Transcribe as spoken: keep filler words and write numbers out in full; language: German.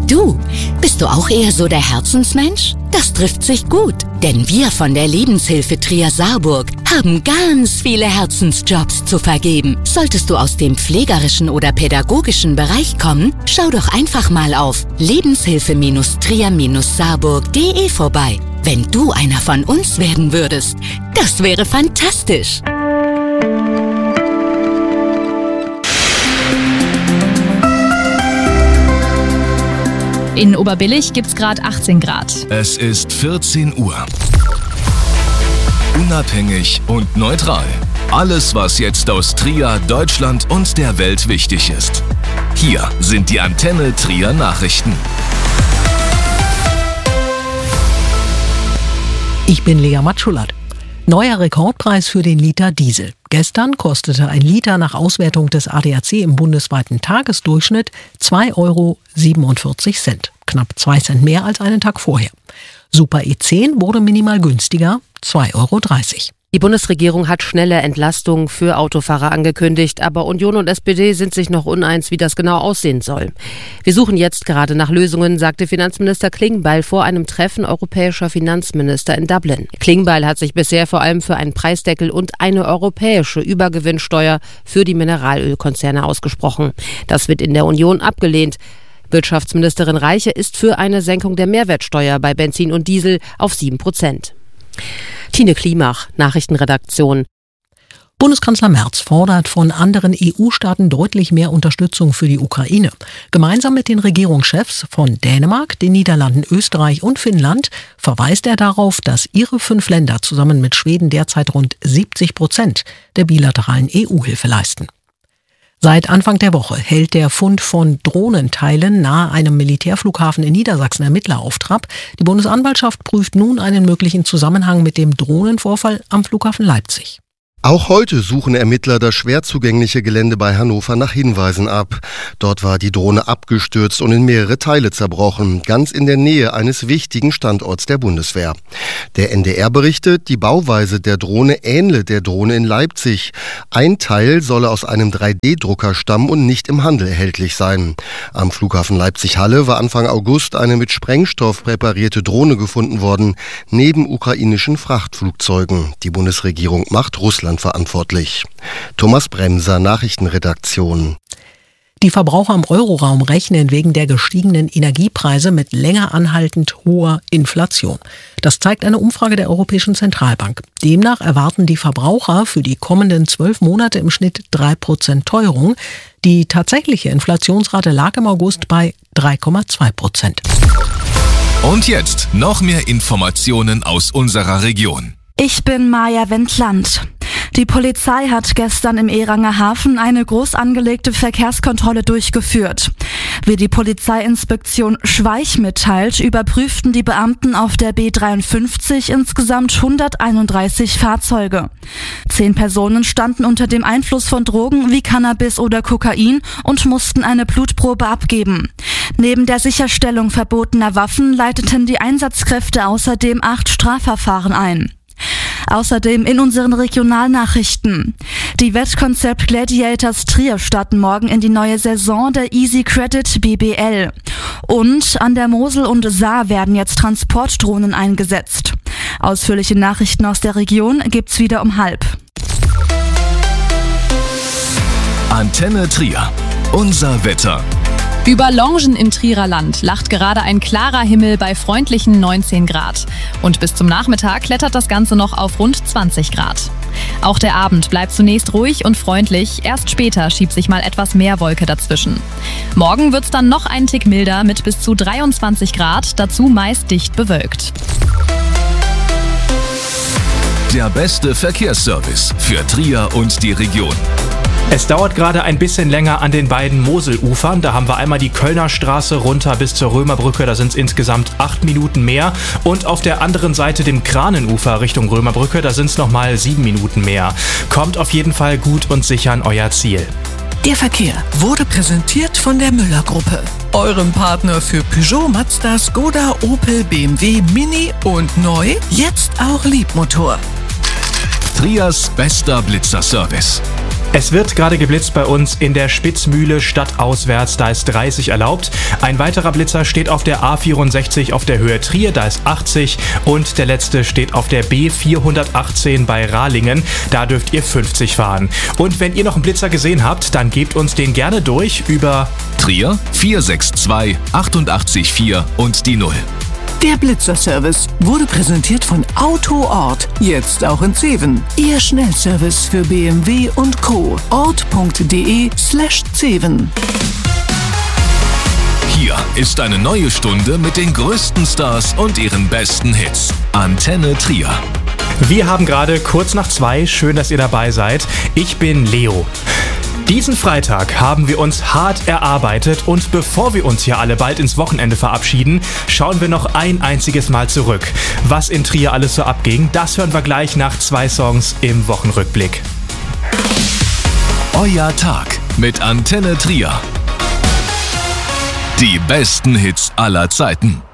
Du, bist du auch eher so der Herzensmensch? Das trifft sich gut, denn wir von der Lebenshilfe Trier-Saarburg haben ganz viele Herzensjobs zu vergeben. Solltest du aus dem pflegerischen oder pädagogischen Bereich kommen, schau doch einfach mal auf lebenshilfe Trier Saarburg punkt de vorbei. Wenn du einer von uns werden würdest, das wäre fantastisch. In Oberbillig gibt's gerade achtzehn Grad. Es ist vierzehn Uhr. Unabhängig und neutral. Alles, was jetzt aus Trier, Deutschland und der Welt wichtig ist. Hier sind die Antenne Trier Nachrichten. Ich bin Lea Matschulat. Neuer Rekordpreis für den Liter Diesel. Gestern kostete ein Liter nach Auswertung des A D A C im bundesweiten Tagesdurchschnitt zwei Euro siebenundvierzig. Knapp zwei Cent mehr als einen Tag vorher. Super E zehn wurde minimal günstiger, zwei Euro dreißig. Die Bundesregierung hat schnelle Entlastungen für Autofahrer angekündigt, aber Union und S P D sind sich noch uneins, wie das genau aussehen soll. Wir suchen jetzt gerade nach Lösungen, sagte Finanzminister Klingbeil vor einem Treffen europäischer Finanzminister in Dublin. Klingbeil hat sich bisher vor allem für einen Preisdeckel und eine europäische Übergewinnsteuer für die Mineralölkonzerne ausgesprochen. Das wird in der Union abgelehnt. Wirtschaftsministerin Reiche ist für eine Senkung der Mehrwertsteuer bei Benzin und Diesel auf sieben Prozent. Tine Klimach, Nachrichtenredaktion. Bundeskanzler Merz fordert von anderen E U-Staaten deutlich mehr Unterstützung für die Ukraine. Gemeinsam mit den Regierungschefs von Dänemark, den Niederlanden, Österreich und Finnland verweist er darauf, dass ihre fünf Länder zusammen mit Schweden derzeit rund siebzig Prozent der bilateralen E U-Hilfe leisten. Seit Anfang der Woche hält der Fund von Drohnenteilen nahe einem Militärflughafen in Niedersachsen Ermittler auf Trab. Die Bundesanwaltschaft prüft nun einen möglichen Zusammenhang mit dem Drohnenvorfall am Flughafen Leipzig. Auch heute suchen Ermittler das schwer zugängliche Gelände bei Hannover nach Hinweisen ab. Dort war die Drohne abgestürzt und in mehrere Teile zerbrochen, ganz in der Nähe eines wichtigen Standorts der Bundeswehr. Der N D R berichtet, die Bauweise der Drohne ähnle der Drohne in Leipzig. Ein Teil solle aus einem drei D Drucker stammen und nicht im Handel erhältlich sein. Am Flughafen Leipzig-Halle war Anfang August eine mit Sprengstoff präparierte Drohne gefunden worden, neben ukrainischen Frachtflugzeugen. Die Bundesregierung macht Russland verantwortlich. Thomas Bremser, Nachrichtenredaktion. Die Verbraucher im Euroraum rechnen wegen der gestiegenen Energiepreise mit länger anhaltend hoher Inflation. Das zeigt eine Umfrage der Europäischen Zentralbank. Demnach erwarten die Verbraucher für die kommenden zwölf Monate im Schnitt drei Prozent Teuerung. Die tatsächliche Inflationsrate lag im August bei drei Komma zwei Prozent. Und jetzt noch mehr Informationen aus unserer Region. Ich bin Maja Wendland. Die Polizei hat gestern im Ehranger Hafen eine groß angelegte Verkehrskontrolle durchgeführt. Wie die Polizeiinspektion Schweich mitteilt, überprüften die Beamten auf der B dreiundfünfzig insgesamt hunderteinunddreißig Fahrzeuge. Zehn Personen standen unter dem Einfluss von Drogen wie Cannabis oder Kokain und mussten eine Blutprobe abgeben. Neben der Sicherstellung verbotener Waffen leiteten die Einsatzkräfte außerdem acht Strafverfahren ein. Außerdem in unseren Regionalnachrichten. Die Wettkonzept Gladiators Trier starten morgen in die neue Saison der Easy Credit B B L. Und an der Mosel und Saar werden jetzt Transportdrohnen eingesetzt. Ausführliche Nachrichten aus der Region gibt's wieder um halb. Antenne Trier. Unser Wetter. Über Longen im Trierer Land lacht gerade ein klarer Himmel bei freundlichen neunzehn Grad. Und bis zum Nachmittag klettert das Ganze noch auf rund zwanzig Grad. Auch der Abend bleibt zunächst ruhig und freundlich, erst später schiebt sich mal etwas mehr Wolke dazwischen. Morgen wird's dann noch einen Tick milder mit bis zu dreiundzwanzig Grad, dazu meist dicht bewölkt. Der beste Verkehrsservice für Trier und die Region. Es dauert gerade ein bisschen länger an den beiden Moselufern. Da haben wir einmal die Kölner Straße runter bis zur Römerbrücke. Da sind es insgesamt acht Minuten mehr. Und auf der anderen Seite, dem Kranenufer Richtung Römerbrücke, da sind es nochmal sieben Minuten mehr. Kommt auf jeden Fall gut und sicher an euer Ziel. Der Verkehr wurde präsentiert von der Müller-Gruppe, eurem Partner für Peugeot, Mazda, Skoda, Opel, B M W, Mini und neu, jetzt auch Liebmotor. Triers bester Blitzerservice. Es wird gerade geblitzt bei uns in der Spitzmühle stadtauswärts, da ist dreißig erlaubt. Ein weiterer Blitzer steht auf der A vierundsechzig auf der Höhe Trier, da ist achtzig. Und der letzte steht auf der B vierhundertachtzehn bei Rahlingen, da dürft ihr fünfzig fahren. Und wenn ihr noch einen Blitzer gesehen habt, dann gebt uns den gerne durch über Trier vier sechs zwei acht acht vier und die Null. Der Blitzerservice wurde präsentiert von Autoort, jetzt auch in Zeven. Ihr Schnellservice für B M W und Co. ort.de slash Zeven. Hier ist eine neue Stunde mit den größten Stars und ihren besten Hits. Antenne Trier. Wir haben gerade kurz nach zwei, schön, dass ihr dabei seid. Ich bin Leo. Diesen Freitag haben wir uns hart erarbeitet und bevor wir uns hier alle bald ins Wochenende verabschieden, schauen wir noch ein einziges Mal zurück. Was in Trier alles so abging, das hören wir gleich nach zwei Songs im Wochenrückblick. Euer Tag mit Antenne Trier. Die besten Hits aller Zeiten.